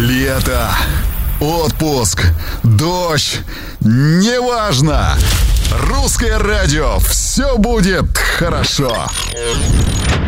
Лето, отпуск, дождь, неважно. Русское радио, все будет хорошо.